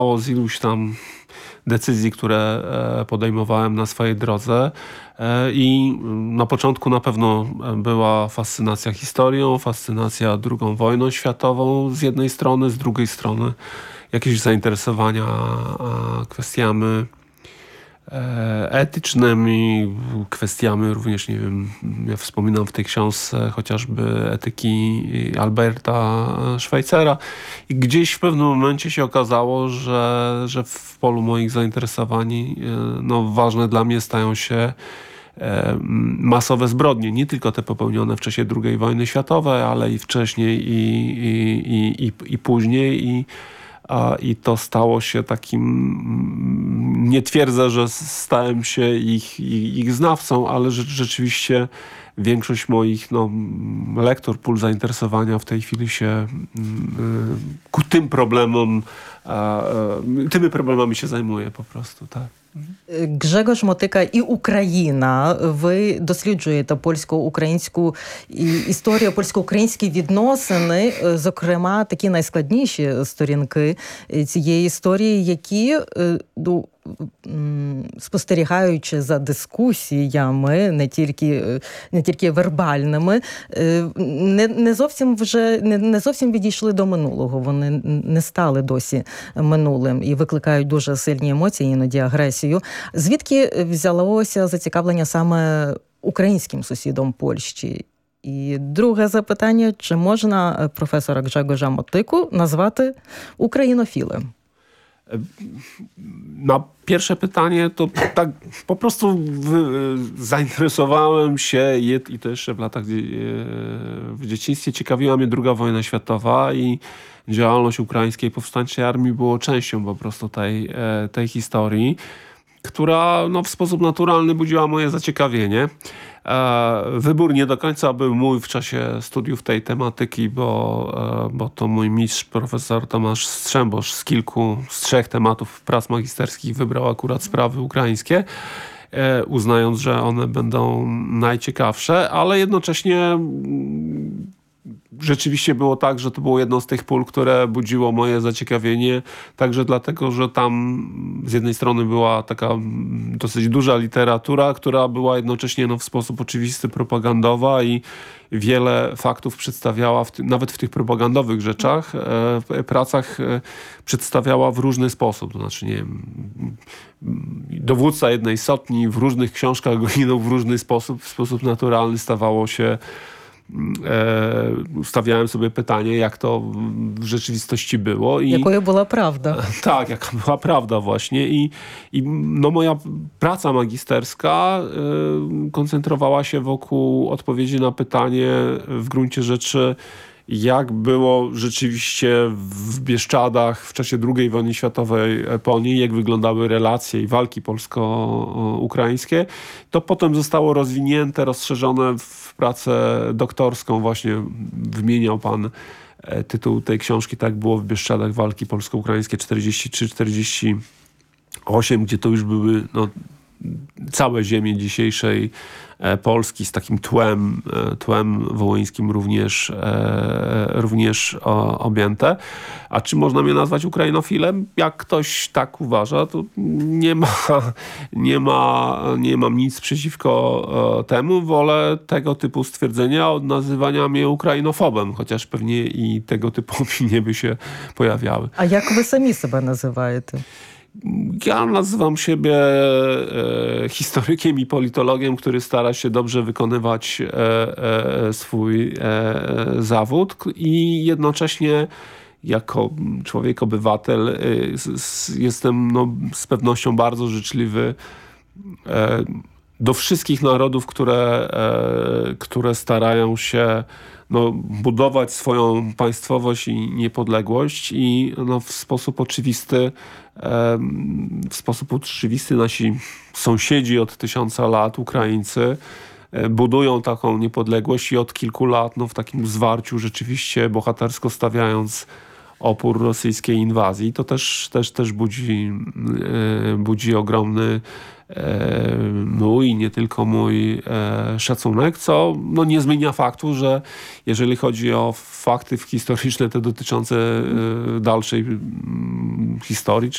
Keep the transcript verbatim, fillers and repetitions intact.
z iluś tam decyzji, które podejmowałem na swojej drodze. I na początku na pewno była fascynacja historią, fascynacja drugą wojną światową z jednej strony, z drugiej strony jakieś zainteresowania kwestiami etycznymi, kwestiami również, nie wiem, ja wspominam w tej książce chociażby etyki Alberta Schweitzera i gdzieś w pewnym momencie się okazało, że, że w polu moich zainteresowań no, ważne dla mnie stają się masowe zbrodnie, nie tylko te popełnione w czasie drugiej wojny światowej, ale i wcześniej i, i, i, i, i później i A, I to stało się takim, nie twierdzę, że stałem się ich, ich, ich znawcą, ale że, rzeczywiście większość moich no, lektur, pól zainteresowania w tej chwili się y, ku tym problemom, a, y, tymi problemami się zajmuje po prostu, tak. Grzegorz Мотика і Україна. Ви досліджуєте польсько-українську історію, польсько-українські відносини, зокрема, такі найскладніші сторінки цієї історії, які, ну, спостерігаючи за дискусіями, не тільки, не тільки вербальними, не, не зовсім вже не, не зовсім відійшли до минулого. Вони не стали досі минулим і викликають дуже сильні емоції, іноді агресію. Звідки взялося зацікавлення саме українським сусідом Польщі? І друге запитання, чи можна професора Grzegorza Motyku назвати українофілем? Na pierwsze pytanie to tak po prostu w, zainteresowałem się i to jeszcze w latach w dzieciństwie ciekawiła mnie druga wojna światowa i działalność ukraińskiej powstańczej armii było częścią po prostu tej, tej historii, która no, w sposób naturalny budziła moje zaciekawienie. Wybór nie do końca był mój w czasie studiów tej tematyki, bo, bo to mój mistrz, profesor Tomasz Strzembosz z kilku, z trzech tematów prac magisterskich wybrał akurat sprawy ukraińskie, uznając, że one będą najciekawsze, ale jednocześnie rzeczywiście było tak, że to było jedno z tych pól, które budziło moje zaciekawienie, także dlatego, że tam z jednej strony była taka dosyć duża literatura, która była jednocześnie no, w sposób oczywisty propagandowa i wiele faktów przedstawiała, w ty, nawet w tych propagandowych rzeczach, e, pracach e, przedstawiała w różny sposób. To znaczy, nie wiem, dowódca jednej sotni w różnych książkach ginął w różny sposób, w sposób naturalny stawało się E, stawiałem sobie pytanie, jak to w rzeczywistości było. I, Jaka była prawda. Tak, jaka była prawda właśnie. I, i no moja praca magisterska e, koncentrowała się wokół odpowiedzi na pytanie w gruncie rzeczy, jak było rzeczywiście w Bieszczadach w czasie drugiej wojny światowej po niej, jak wyglądały relacje i walki polsko-ukraińskie. To potem zostało rozwinięte, rozszerzone w pracę doktorską. Właśnie wymieniał pan tytuł tej książki, tak było w Bieszczadach, walki polsko-ukraińskie czterdzieści trzy czterdzieści osiem, gdzie to już były no, całe ziemie dzisiejszej Polski z takim tłem, tłem wołyńskim również, również objęte. A czy można mnie nazwać ukrainofilem? Jak ktoś tak uważa, to nie ma, nie ma, nie mam nic przeciwko temu. Wolę tego typu stwierdzenia od nazywania mnie ukrainofobem, chociaż pewnie i tego typu opinie by się pojawiały. A jak wy sami sobie nazywajecie? Ja nazywam siebie e, historykiem i politologiem, który stara się dobrze wykonywać e, e, swój e, zawód i jednocześnie jako człowiek, obywatel e, s, jestem no, z pewnością bardzo życzliwy e, do wszystkich narodów, które, e, które starają się no, budować swoją państwowość i niepodległość i no, w sposób oczywisty w sposób oczywisty nasi sąsiedzi od tysiąca lat, Ukraińcy, budują taką niepodległość i od kilku lat no, w takim zwarciu rzeczywiście bohatersko stawiając opór rosyjskiej inwazji. To też, też, też budzi, budzi ogromny mój i nie tylko mój szacunek, co no, nie zmienia faktu, że jeżeli chodzi o fakty historyczne te dotyczące dalszej historii,